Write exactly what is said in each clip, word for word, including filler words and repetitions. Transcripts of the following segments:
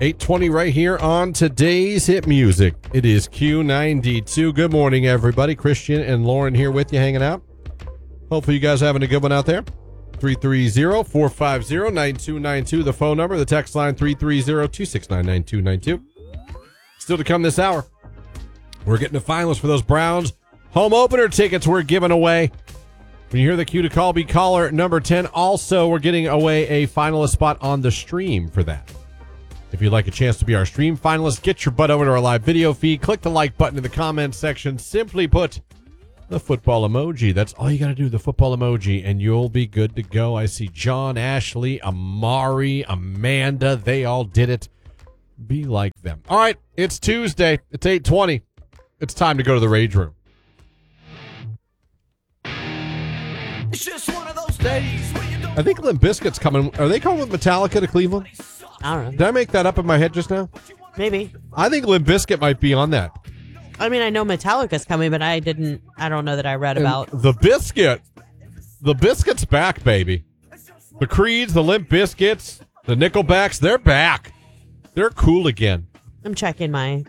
eight twenty right here on today's hit music. It is Q ninety-two. Good morning, everybody. Christian and Lauren here with you, hanging out. Hopefully you guys are having a good one out there. three three zero, four five zero, nine two nine two, the phone number. The text line, three three zero, two six nine, nine two nine two. Still to come this hour, we're getting the finalists for those Browns home opener tickets we're giving away. When you hear the cue to call, be caller number ten. Also, we're getting away a finalist spot on the stream for that. If you'd like a chance to be our stream finalist, get your butt over to our live video feed. Click the like button in the comments section. Simply put, the football emoji. That's all you got to do, the football emoji, and you'll be good to go. I see John, Ashley, Amari, Amanda. They all did it. Be like them. All right, it's Tuesday. It's eight twenty. It's time to go to the Rage Room. It's just one of those days. I think Limp Bizkit's coming. Are they coming with Metallica to Cleveland? I don't know. Did I make that up in my head just now? Maybe. I think Limp Bizkit might be on that. I mean, I know Metallica's coming, but I didn't, I don't know that I read And about. the Biscuit. The Biscuit's back, baby. The Creeds, the Limp Bizkits, the Nickelbacks, they're back. They're cool again. I'm checking my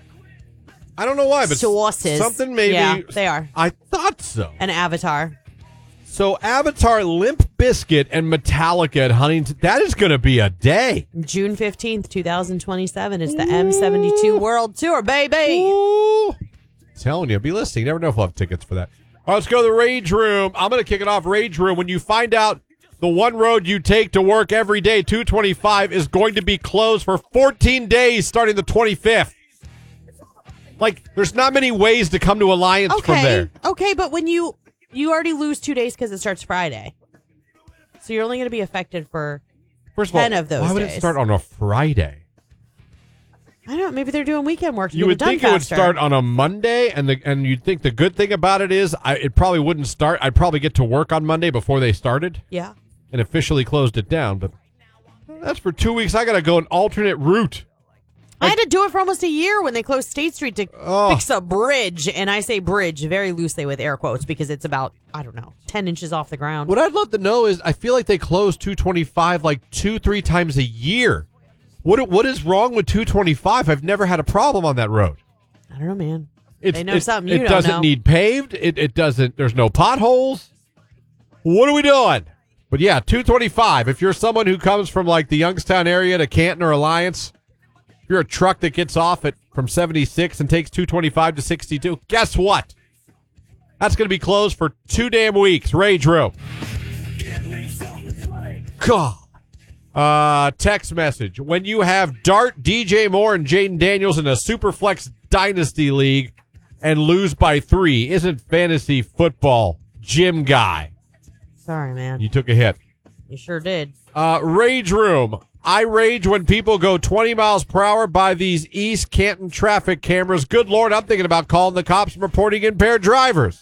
I don't know why, but sources. something maybe. Yeah, they are. I thought so. An Avatar. So Avatar, Limp Bizkit, and Metallica at Huntington. That is going to be a day. June fifteenth, twenty twenty-seven is the M seventy-two World Tour, baby. Ooh. Telling you, be listening. You never know if we'll have tickets for that. All right, let's go to the Rage Room. I'm going to kick it off. Rage Room. When you find out the one road you take to work every day, two twenty-five, is going to be closed for fourteen days starting the twenty-fifth. Like, there's not many ways to come to Alliance Okay. from there. Okay, but when you you already lose two days because it starts Friday, so you're only going to be affected for First of all, ten of those why would days. it start on a Friday? I don't know. Maybe they're doing weekend work. To You get would it done think it would faster. start on a Monday, and the and you'd think the good thing about it is I, it probably wouldn't start. I'd probably get to work on Monday before they started Yeah. and officially closed it down. But that's for two weeks. I got to go an alternate route. I had to do it for almost a year when they closed State Street to Oh. fix a bridge. And I say bridge very loosely with air quotes because it's about, I don't know, ten inches off the ground. What I'd love to know is I feel like they close two twenty-five like two, three times a year. What What is wrong with two twenty-five? I've never had a problem on that road. I don't know, man. It's, They know it, something you It don't doesn't know. need paved. It, it doesn't. There's no potholes. What are we doing? But yeah, two twenty-five. If you're someone who comes from like the Youngstown area to Canton or Alliance, if you're a truck that gets off at from seventy-six and takes two twenty-five to sixty-two, guess what? That's going to be closed for two damn weeks. Rage Room. God. Uh, text message. When you have Dart, D J Moore, and Jaden Daniels in a Superflex Dynasty League and lose by three, isn't fantasy football gym guy? Sorry, man. You took a hit. You sure did. Uh, Rage Room. I rage when people go twenty miles per hour by these East Canton traffic cameras. Good Lord, I'm thinking about calling the cops and reporting impaired drivers.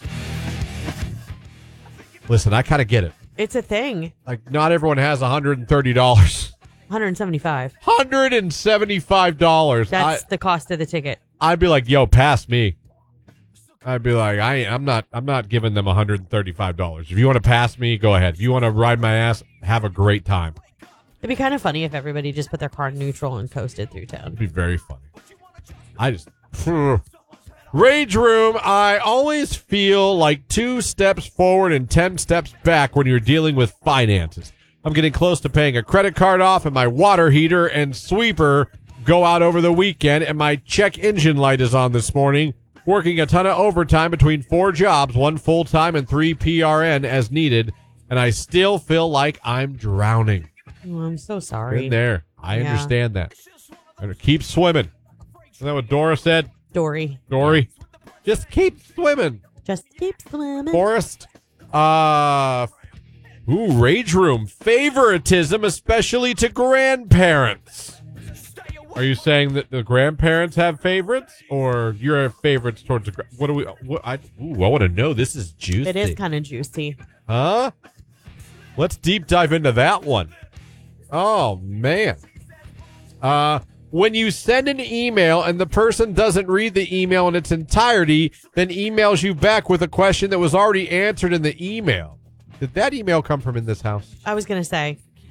Listen, I kind of get it. It's a thing. Like, not everyone has one hundred thirty dollars. one hundred seventy-five. one hundred seventy-five dollars. That's I, the cost of the ticket. I'd be like, yo, pass me. I'd be like, I, I'm not I'm not giving them one hundred thirty-five dollars. If you want to pass me, go ahead. If you want to ride my ass, have a great time. It'd be kind of funny if everybody just put their car in neutral and coasted through town. It'd be very funny. I just... Rage Room, I always feel like two steps forward and ten steps back when you're dealing with finances. I'm getting close to paying a credit card off, and my water heater and sweeper go out over the weekend, and my check engine light is on this morning. Working a ton of overtime between four jobs, one full-time and three P R N as needed, and I still feel like I'm drowning. Oh, I'm so sorry. In there. I Yeah. understand that. Better keep swimming. Isn't that what Dora said? Dory. Dory? Just keep swimming. Just keep swimming. Forrest? Uh, ooh, Rage Room. Favoritism, especially to grandparents. Are you saying that the grandparents have favorites, or your favorites towards the? gra- What do we? What I? Ooh, I want to know. This is juicy. It is kind of juicy. Huh? Let's deep dive into that one. Oh man. Uh, when you send an email and the person doesn't read the email in its entirety, then emails you back with a question that was already answered in the email. Did that email come from in this house? I was going to say,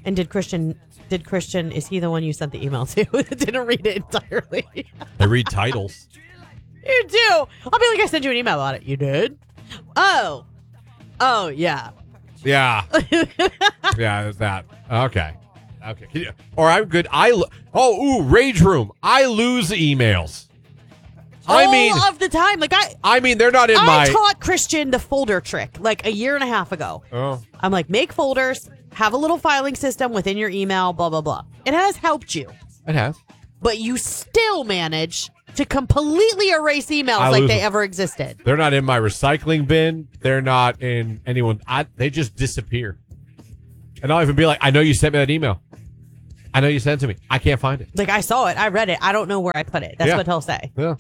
And did Christian, did Christian, is he the one you sent the email to? Didn't read it entirely. I read titles. You do. I'll be like, I sent you an email about it. You did? Oh. Oh, yeah. Yeah. Yeah, it's that. Okay. Okay. Can you- Or I'm good. I lo- oh, ooh, Rage Room. I lose emails. I All mean, of the time. Like, I, I mean, they're not in I my. taught Christian the folder trick like a year and a half ago. Oh. I'm like, make folders, have a little filing system within your email, blah, blah, blah. It has helped you, It has. but you still manage to completely erase emails I like lose they them. ever existed. They're not in my recycling bin. They're not in anyone. I, they just disappear. And I'll even be like, I know you sent me that email. I know you sent it to me. I can't find it. Like, I saw it. I read it. I don't know where I put it. That's Yeah. what he'll say. Yeah.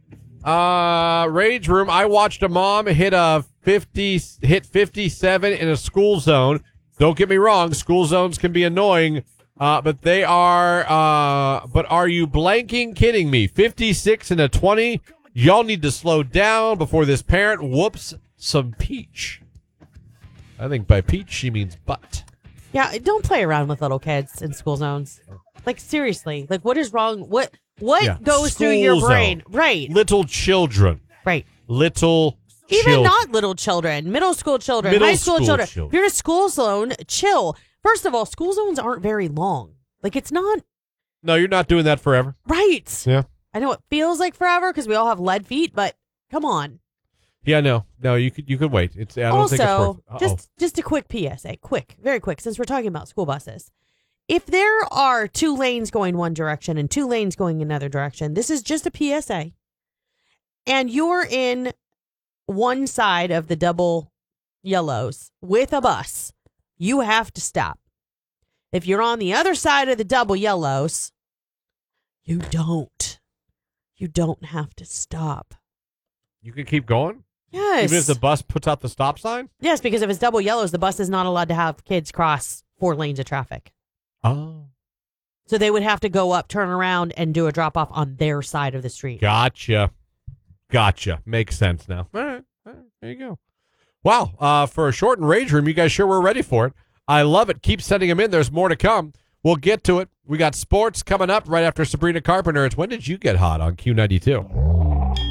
Uh, Rage Room. I watched a mom hit a fifty, hit fifty-seven in a school zone. Don't get me wrong. School zones can be annoying, uh, but they are, uh, but are you blanking kidding me? fifty-six and a twenty. Y'all need to slow down before this parent whoops some peach. I think by peach, she means butt. Yeah, don't play around with little kids in school zones. Like, seriously. Like, what is wrong? What what Yeah. goes through School your zone. brain? Right. Little children. Right. Little Even children. not little children, middle school children, Middle high school, school children. children. If you're in a school zone, chill. First of all, school zones aren't very long. Like, it's not No, you're not doing that forever. right. Yeah. I know it feels like forever because we all have lead feet, but come on. Yeah, no, no, you could you could wait. It's I don't think it's Also, worth. Uh-oh. just just a quick P S A, quick, very quick, since we're talking about school buses. If there are two lanes going one direction and two lanes going another direction, this is just a P S A. And you're in one side of the double yellows with a bus, you have to stop. If you're on the other side of the double yellows, you don't. You don't have to stop. You can keep going, Yes. even if the bus puts out the stop sign. Yes, because if it's double yellows, the bus is not allowed to have kids cross four lanes of traffic. Oh, So they would have to go up, turn around, and do a drop off on their side of the street. gotcha, gotcha. Makes sense now. All right, all right, there you go. Wow, uh, for a shortened Rage Room, you guys sure we're ready for it. I love it. Keep sending them in. There's more to come. We'll get to it. We got sports coming up right after Sabrina Carpenter. It's When Did You Get Hot on Q ninety-two.